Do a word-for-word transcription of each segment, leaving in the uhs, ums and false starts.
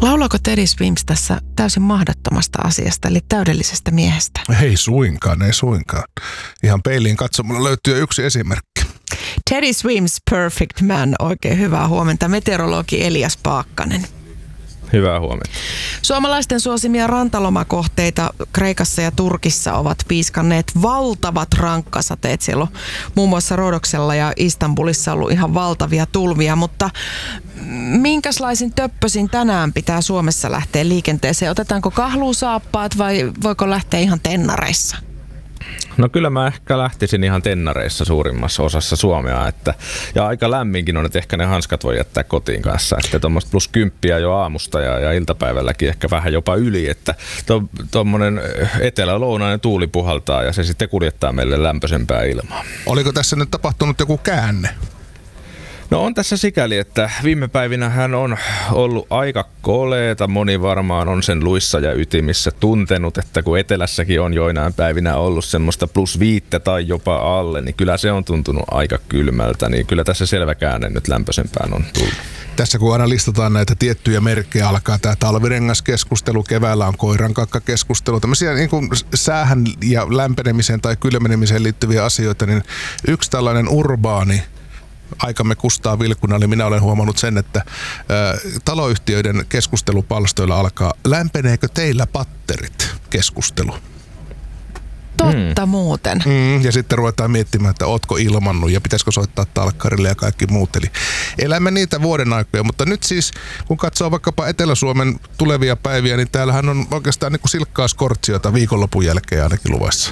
Laulaako Teddy Swims tässä täysin mahdottomasta asiasta, eli täydellisestä miehestä? Ei suinkaan, ei suinkaan. Ihan peiliin katsomalla löytyy jo yksi esimerkki. Teddy Swims, Perfect Man. Oikein hyvää huomenta. Meteorologi Elias Paakkanen. Hyvää huomenta. Suomalaisten suosimia rantalomakohteita Kreikassa ja Turkissa ovat piiskanneet valtavat rankkasateet. Siellä on muun muassa Rodoksella ja Istanbulissa ollut ihan valtavia tulvia, mutta minkälaisin töppösin tänään pitää Suomessa lähteä liikenteeseen? Otetaanko kahluusaappaat vai voiko lähteä ihan tennareissa? No kyllä mä ehkä lähtisin ihan tennareissa suurimmassa osassa Suomea, että, ja aika lämminkin on, että ehkä ne hanskat voi jättää kotiin kanssa, että tuommoista plus kymppiä jo aamusta ja, ja iltapäivälläkin ehkä vähän jopa yli, että tuommoinen etelä-lounainen tuuli puhaltaa ja se sitten kuljettaa meille lämpöisempää ilmaa. Oliko tässä nyt tapahtunut joku käänne? No on tässä sikäli, että viime päivinä hän on ollut aika koleeta. Moni varmaan on sen luissa ja ytimissä tuntenut, että kun etelässäkin on joinain päivinä ollut semmoista plus viittä tai jopa alle, niin kyllä se on tuntunut aika kylmältä. Niin kyllä tässä selvä käänne nyt lämpöisempään on tullut. Tässä kun aina listataan näitä tiettyjä merkkejä, alkaa tämä talvirengaskeskustelu, keväällä on koirankakkakeskustelu, tämmöisiä niin kuin säähän ja lämpenemiseen tai kylmenemiseen liittyviä asioita, niin yksi tällainen urbaani aikamme kustaa vilkuna, eli minä olen huomannut sen, että ä, taloyhtiöiden keskustelupalstoilla alkaa lämpeneekö teillä patterit keskustelu. Totta mm. muuten. Mm, ja sitten ruvetaan miettimään, että ootko ilmannut ja pitäisikö soittaa talkkarille ja kaikki muut. Eli elämme niitä vuoden aikoja, mutta nyt siis kun katsoo vaikkapa Etelä-Suomen tulevia päiviä, niin täällähän on oikeastaan niin kuin silkkaa skortsiota viikonlopun jälkeen ainakin luvassa.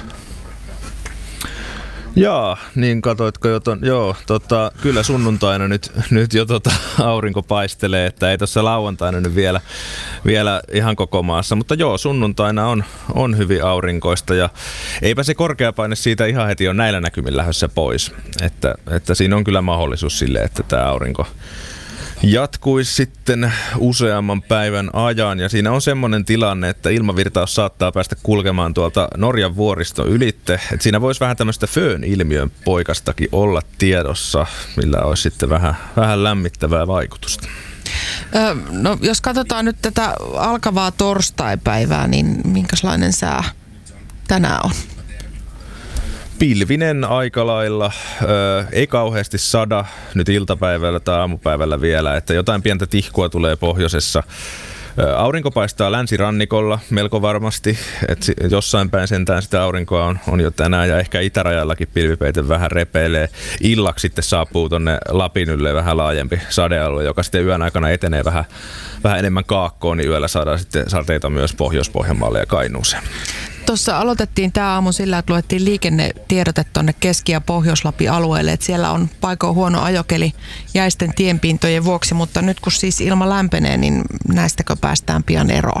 Jaa, niin katoitko jo ton, joo, tota, kyllä sunnuntaina nyt, nyt jo tota, aurinko paistelee, että ei tuossa lauantaina nyt vielä, vielä ihan koko maassa, mutta joo, sunnuntaina on, on hyvin aurinkoista ja eipä se korkeapaine siitä ihan heti on näillä näkymin lähdössä pois, että, että siinä on kyllä mahdollisuus sille, että tämä aurinko jatkuisi sitten useamman päivän ajan ja siinä on semmoinen tilanne, että ilmavirtaus saattaa päästä kulkemaan tuolta Norjan vuoriston ylitte. Että siinä voisi vähän tämmöistä föön-ilmiön poikastakin olla tiedossa, millä olisi sitten vähän, vähän lämmittävää vaikutusta. Ö, no jos katsotaan nyt tätä alkavaa torstaipäivää, niin minkälainen sää tänään on? Pilvinen aika lailla, öö, ei kauheasti sada nyt iltapäivällä tai aamupäivällä vielä, että jotain pientä tihkua tulee pohjoisessa. Öö, aurinko paistaa länsirannikolla melko varmasti, että jossain päin sentään sitä aurinkoa on, on jo tänään ja ehkä itärajallakin pilvipeite vähän repeilee. Illaksi sitten saapuu tonne Lapin ylle vähän laajempi sadealue, joka sitten yön aikana etenee vähän, vähän enemmän kaakkoon, niin yöllä saadaan sitten sateita myös Pohjois-Pohjanmaalle ja Kainuuseen. Tuossa aloitettiin tämä aamu sillä, että luettiin liikennetiedote tuonne Keski- ja Pohjois-Lapin alueelle, että siellä on paikoin huono ajokeli jäisten tienpintojen vuoksi, mutta nyt kun siis ilma lämpenee, niin näistäkö päästään pian eroon?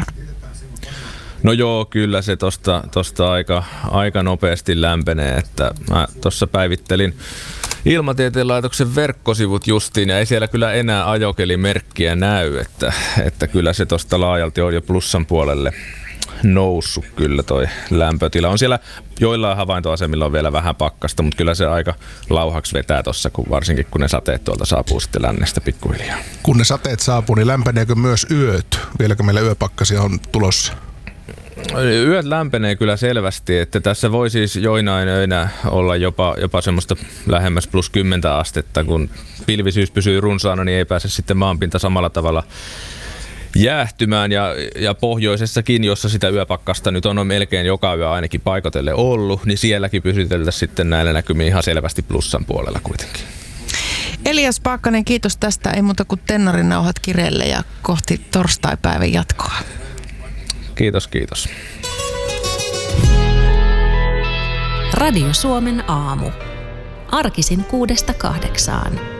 No joo, kyllä se tosta, tosta aika, aika nopeasti lämpenee, että mä tuossa päivittelin Ilmatieteen laitoksen verkkosivut justiin ja ei siellä kyllä enää ajokelimerkkiä näy, että, että kyllä se tuosta laajalti on jo plussan puolelle noussut kyllä toi lämpötila. On siellä joillain havaintoasemilla on vielä vähän pakkasta, mutta kyllä se aika lauhaksi vetää tuossa, kun varsinkin kun ne sateet tuolta saapuu sitten lännestä pikkuhiljaa. Kun ne sateet saapuu, niin lämpeneekö myös yöt? Vieläkö meillä yöpakkasia on tulossa? Yöt lämpenee kyllä selvästi, että tässä voi siis joinain öinä olla jopa, jopa semmoista lähemmäs plus kymmentä astetta, kun pilvisyys pysyy runsaana, niin ei pääse sitten maanpinta samalla tavalla jäähtymään ja, ja pohjoisessakin, jossa sitä yöpakkasta nyt on melkein joka yö ainakin paikotelle ollut, niin sielläkin pysyteltäisiin sitten näillä näkymin ihan selvästi plussan puolella kuitenkin. Elias Paakkanen, kiitos tästä. Ei muuta kuin tennarin nauhat kireelle ja kohti torstaipäivän jatkoa. Kiitos, kiitos. Radio Suomen aamu. Arkisin kuudesta kahdeksaan.